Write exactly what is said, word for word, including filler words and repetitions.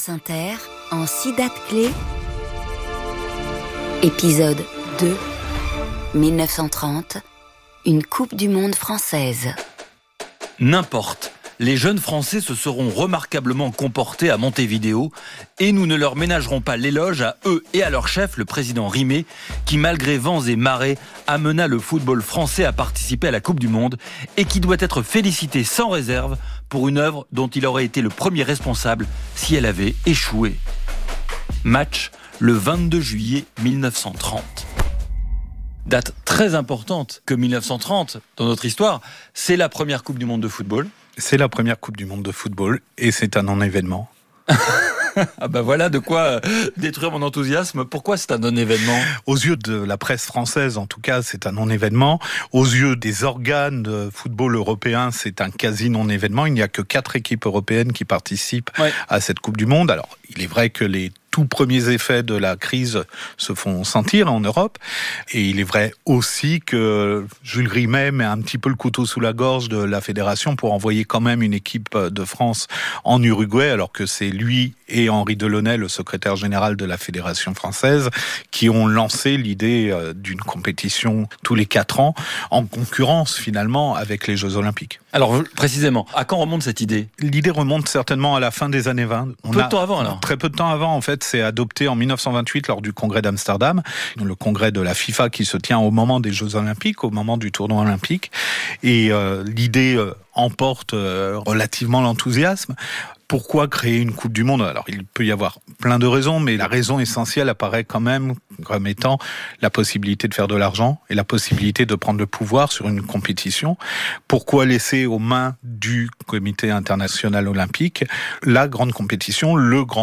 France Inter, en six dates clés. Épisode deux, mille neuf cent trente, une Coupe du Monde française. N'importe. Les jeunes Français se seront remarquablement comportés à Montevideo et nous ne leur ménagerons pas l'éloge à eux et à leur chef, le président Rimet, qui malgré vents et marées amena le football français à participer à la Coupe du Monde et qui doit être félicité sans réserve pour une œuvre dont il aurait été le premier responsable si elle avait échoué. Match le vingt-deux juillet mille neuf cent trente. Date très importante que mille neuf cent trente dans notre histoire, c'est la première Coupe du Monde de football. C'est la première Coupe du Monde de football et c'est un non-événement. Ah ben voilà de quoi détruire mon enthousiasme. Pourquoi c'est un non-événement ? Aux yeux de la presse française, en tout cas, c'est un non-événement. Aux yeux des organes de football européens, c'est un quasi non-événement. Il n'y a que quatre équipes européennes qui participent ouais. à cette Coupe du Monde. Alors, il est vrai que les tous premiers effets de la crise se font sentir en Europe. Et il est vrai aussi que Jules Rimet met un petit peu le couteau sous la gorge de la fédération pour envoyer quand même une équipe de France en Uruguay, alors que c'est lui et Henri Delaunay, le secrétaire général de la fédération française, qui ont lancé l'idée d'une compétition tous les quatre ans, en concurrence finalement avec les Jeux Olympiques. Alors précisément, à quand remonte cette idée ? L'idée remonte certainement à la fin des années vingt. On peu de temps avant alors ? Très peu de temps avant en fait. C'est adopté en mille neuf cent vingt-huit lors du congrès d'Amsterdam, le congrès de la FIFA qui se tient au moment des Jeux Olympiques, au moment du tournoi olympique. Et euh, l'idée euh, emporte euh, relativement l'enthousiasme. Pourquoi créer une Coupe du Monde ? Alors, il peut y avoir plein de raisons, mais la raison essentielle apparaît quand même comme étant la possibilité de faire de l'argent et la possibilité de prendre le pouvoir sur une compétition. Pourquoi laisser aux mains du Comité international olympique la grande compétition, le grand